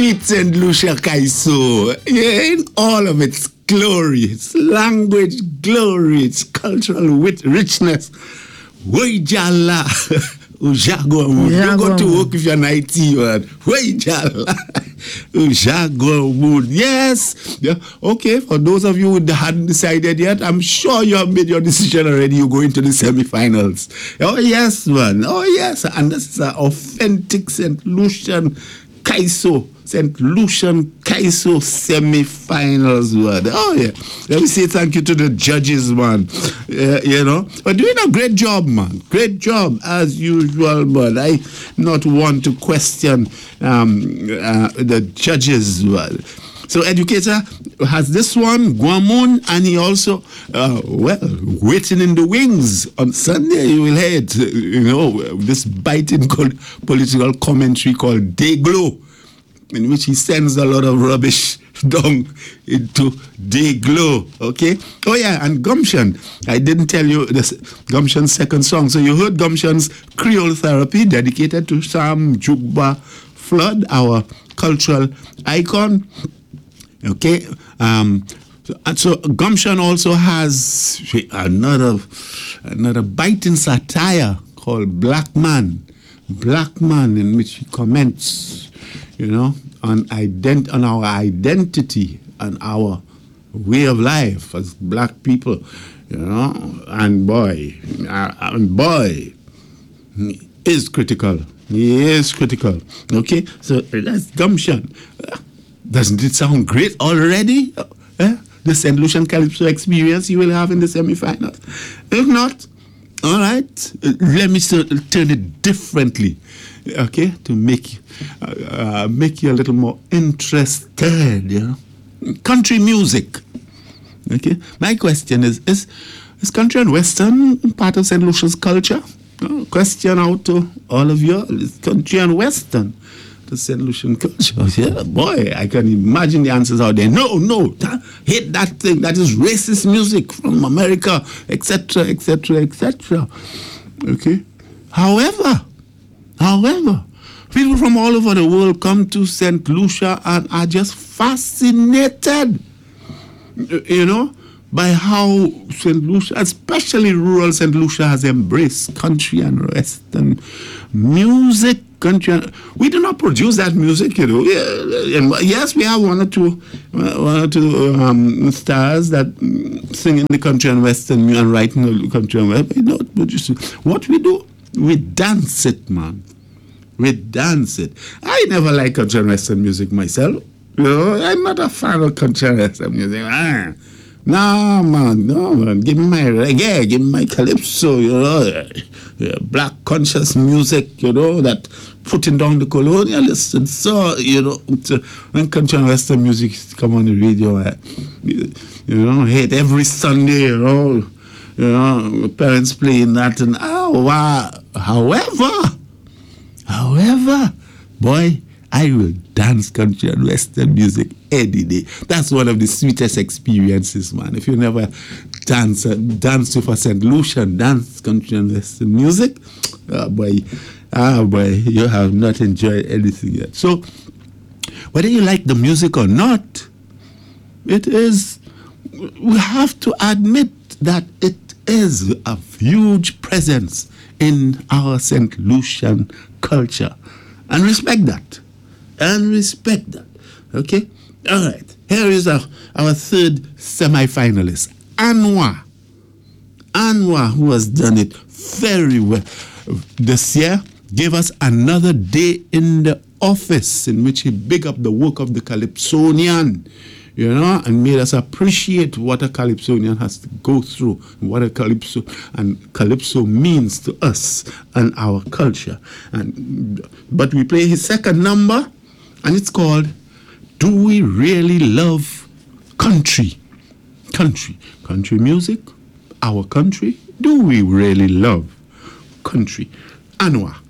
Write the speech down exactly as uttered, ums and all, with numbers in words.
sweet Saint Lucia Kaiso, yeah, in all of its glory, its language glory, its cultural wit, richness. Wejala, Ujago, you go to work if you're an I T word. Wejala, Ujago wood. Yes, yeah. Okay. For those of you who hadn't decided yet, I'm sure you have made your decision already. You go into the semi-finals. Oh yes, man. Oh yes, and this is an authentic Saint Lucian Kaiso. Saint Lucian Kaiso semi-finals word. Oh yeah. Let me say thank you to the judges, man. Uh, you know, but doing a great job, man. Great job as usual, man. I not want to question um, uh, the judges. Word. So Educator has this one, Guamun, and he also, uh, well, waiting in the wings. On Sunday, you will hear it, you know, this biting political commentary called Dayglow, in which he sends a lot of rubbish down into Dayglow, okay? Oh yeah, and Gumption. I didn't tell you this Gumption's second song. So you heard Gumption's Creole Therapy, dedicated to Sam Jugba Flood, our cultural icon. Okay, um, so, and so Gumption also has another another biting satire called Black Man, Black Man, in which he comments, you know, on ident on our identity and our way of life as black people, you know, and boy, uh, and boy, he is critical. He is critical. Okay, so that's Gumption. Doesn't it sound great already? Eh? The Saint Lucian Calypso experience you will have in the semi-finals. If not, all right, let me turn it differently, okay, to make uh, uh, make you a little more interested. You know, country music. Okay, my question is: Is is country and western part of Saint Lucia's culture? Oh, question out to all of you: Is country and western the Saint Lucian culture? Yeah, boy, I can imagine the answers out there. No, no, that, hate that thing. That is racist music from America, et cetera, et cetera, et cetera. Okay. However, however, people from all over the world come to Saint Lucia and are just fascinated, you know, by how Saint Lucia, especially rural Saint Lucia, has embraced country and western music. Country, and, we do not produce that music, you know. Yeah, and yes, we have one or two, one or two um, stars that sing in the country and western and write in the country and western. We don't produce it. What we do, we dance it, man. We dance it. I never liked country and western music myself. You know, I'm not a fan of country and western music. Ah. No, man, no, man. Give me my reggae, give me my calypso, you know, yeah, black conscious music, you know, that putting down the colonialists. And so, you know, to, when country and western music come on the radio, uh, you, you know, hate every Sunday, you know, you know, parents playing that, and oh, wow. However, however, boy, I will dance country and western music any day. That's one of the sweetest experiences, man. If you never dance uh, dance with a Saint Lucian, dance country and western music, oh boy, oh boy, you have not enjoyed anything yet. So, whether you like the music or not, it is, we have to admit that it is a huge presence in our Saint Lucian culture, and respect that. And respect that. Okay? All right. Here is our, our third semi-finalist, Anwa. Anwa, who has done it very well this year, gave us another day in the office in which he big up the work of the Calypsonian, you know, and made us appreciate what a Calypsonian has to go through, what a Calypso and Calypso means to us and our culture. And but we play his second number, and it's called Do We Really Love Country? Country. Country music, our country. Do we really love country? Anwa.